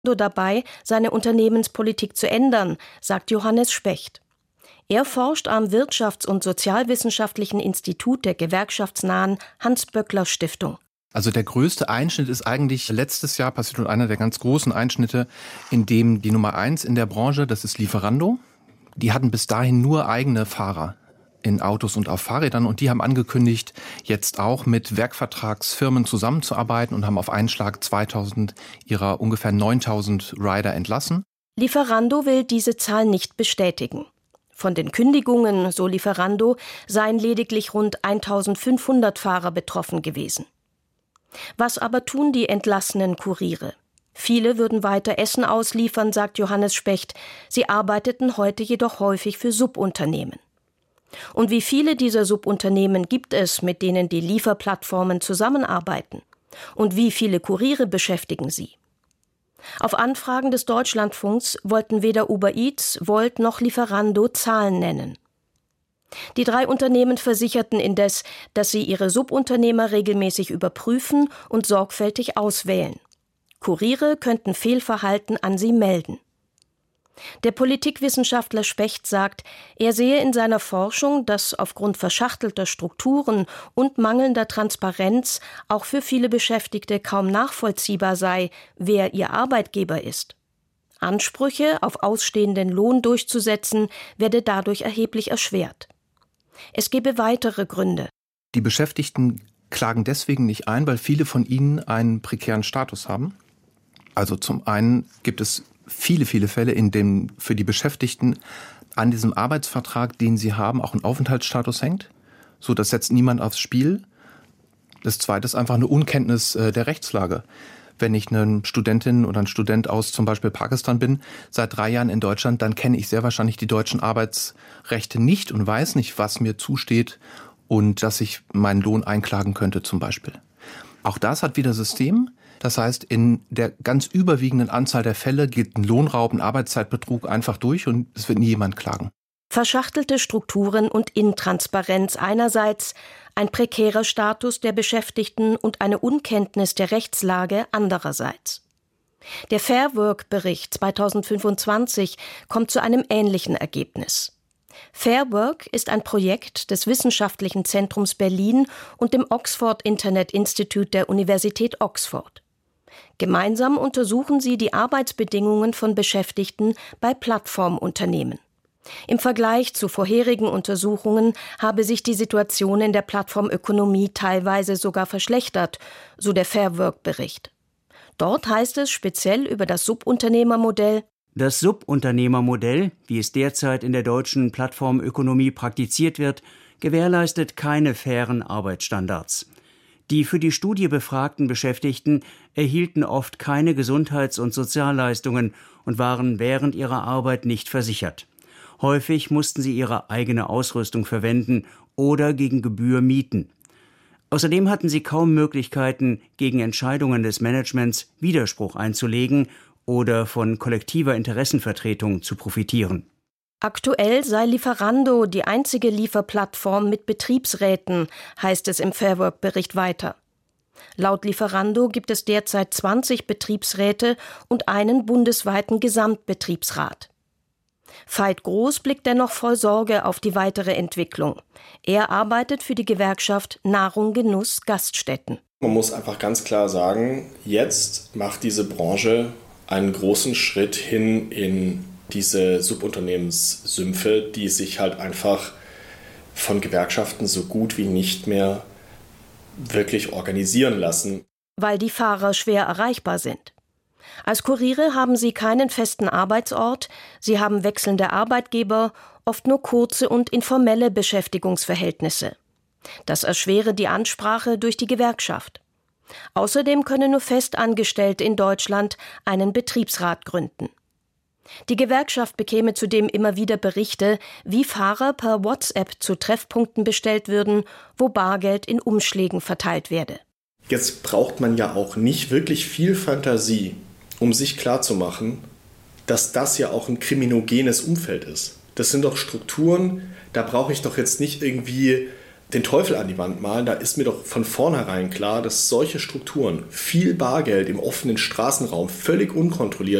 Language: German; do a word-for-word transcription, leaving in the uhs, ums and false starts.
dabei, seine Unternehmenspolitik zu ändern, sagt Johannes Specht. Er forscht am Wirtschafts- und Sozialwissenschaftlichen Institut der gewerkschaftsnahen Hans-Böckler-Stiftung. Also der größte Einschnitt ist eigentlich letztes Jahr passiert und einer der ganz großen Einschnitte, in dem die Nummer eins in der Branche, das ist Lieferando, die hatten bis dahin nur eigene Fahrer in Autos und auf Fahrrädern und die haben angekündigt, jetzt auch mit Werkvertragsfirmen zusammenzuarbeiten und haben auf einen Schlag zweitausend ihrer ungefähr neuntausend Rider entlassen. Lieferando will diese Zahl nicht bestätigen. Von den Kündigungen, so Lieferando, seien lediglich rund eintausendfünfhundert Fahrer betroffen gewesen. Was aber tun die entlassenen Kuriere? Viele würden weiter Essen ausliefern, sagt Johannes Specht. Sie arbeiteten heute jedoch häufig für Subunternehmen. Und wie viele dieser Subunternehmen gibt es, mit denen die Lieferplattformen zusammenarbeiten? Und wie viele Kuriere beschäftigen sie? Auf Anfragen des Deutschlandfunks wollten weder Uber Eats, Wolt noch Lieferando Zahlen nennen. Die drei Unternehmen versicherten indes, dass sie ihre Subunternehmer regelmäßig überprüfen und sorgfältig auswählen. Kuriere könnten Fehlverhalten an sie melden. Der Politikwissenschaftler Specht sagt, er sehe in seiner Forschung, dass aufgrund verschachtelter Strukturen und mangelnder Transparenz auch für viele Beschäftigte kaum nachvollziehbar sei, wer ihr Arbeitgeber ist. Ansprüche auf ausstehenden Lohn durchzusetzen, werde dadurch erheblich erschwert. Es gebe weitere Gründe. Die Beschäftigten klagen deswegen nicht ein, weil viele von ihnen einen prekären Status haben. Also zum einen gibt es viele, viele Fälle, in denen für die Beschäftigten an diesem Arbeitsvertrag, den sie haben, auch ein Aufenthaltsstatus hängt. So, das setzt niemand aufs Spiel. Das Zweite ist einfach eine Unkenntnis äh, der Rechtslage. Wenn ich eine Studentin oder ein Student aus zum Beispiel Pakistan bin, seit drei Jahren in Deutschland, dann kenne ich sehr wahrscheinlich die deutschen Arbeitsrechte nicht und weiß nicht, was mir zusteht und dass ich meinen Lohn einklagen könnte zum Beispiel. Auch das hat wieder System. Das heißt, in der ganz überwiegenden Anzahl der Fälle geht ein Lohnraub, ein Arbeitszeitbetrug einfach durch und es wird nie jemand klagen. Verschachtelte Strukturen und Intransparenz einerseits, ein prekärer Status der Beschäftigten und eine Unkenntnis der Rechtslage andererseits. Der Fair Work-Bericht zweitausendfünfundzwanzig kommt zu einem ähnlichen Ergebnis. Fair Work ist ein Projekt des Wissenschaftlichen Zentrums Berlin und dem Oxford Internet Institute der Universität Oxford. Gemeinsam untersuchen sie die Arbeitsbedingungen von Beschäftigten bei Plattformunternehmen. Im Vergleich zu vorherigen Untersuchungen habe sich die Situation in der Plattformökonomie teilweise sogar verschlechtert, so der Fair Work-Bericht. Dort heißt es speziell über das Subunternehmermodell: Das Subunternehmermodell, wie es derzeit in der deutschen Plattformökonomie praktiziert wird, gewährleistet keine fairen Arbeitsstandards. Die für die Studie befragten Beschäftigten erhielten oft keine Gesundheits- und Sozialleistungen und waren während ihrer Arbeit nicht versichert. Häufig mussten sie ihre eigene Ausrüstung verwenden oder gegen Gebühr mieten. Außerdem hatten sie kaum Möglichkeiten, gegen Entscheidungen des Managements Widerspruch einzulegen oder von kollektiver Interessenvertretung zu profitieren. Aktuell sei Lieferando die einzige Lieferplattform mit Betriebsräten, heißt es im Fair Work-Bericht weiter. Laut Lieferando gibt es derzeit zwanzig Betriebsräte und einen bundesweiten Gesamtbetriebsrat. Veit Groß blickt dennoch voll Sorge auf die weitere Entwicklung. Er arbeitet für die Gewerkschaft Nahrung, Genuss, Gaststätten. Man muss einfach ganz klar sagen, jetzt macht diese Branche einen großen Schritt hin in diese Subunternehmenssümpfe, die sich halt einfach von Gewerkschaften so gut wie nicht mehr wirklich organisieren lassen. Weil die Fahrer schwer erreichbar sind. Als Kuriere haben sie keinen festen Arbeitsort, sie haben wechselnde Arbeitgeber, oft nur kurze und informelle Beschäftigungsverhältnisse. Das erschwere die Ansprache durch die Gewerkschaft. Außerdem können nur Festangestellte in Deutschland einen Betriebsrat gründen. Die Gewerkschaft bekäme zudem immer wieder Berichte, wie Fahrer per WhatsApp zu Treffpunkten bestellt würden, wo Bargeld in Umschlägen verteilt werde. Jetzt braucht man ja auch nicht wirklich viel Fantasie, um sich klarzumachen, dass das ja auch ein kriminogenes Umfeld ist. Das sind doch Strukturen, da brauche ich doch jetzt nicht irgendwie den Teufel an die Wand malen, da ist mir doch von vornherein klar, dass solche Strukturen, viel Bargeld im offenen Straßenraum, völlig unkontrolliert,